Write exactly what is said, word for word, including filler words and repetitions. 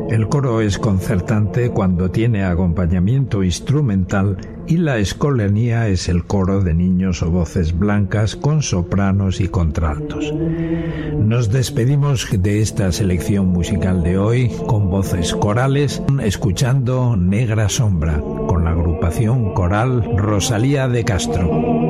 El coro es concertante cuando tiene acompañamiento instrumental y la escolanía es el coro de niños o voces blancas con sopranos y contraltos. Nos despedimos de esta selección musical de hoy con voces corales, escuchando Negra Sombra, con la agrupación coral Rosalía de Castro.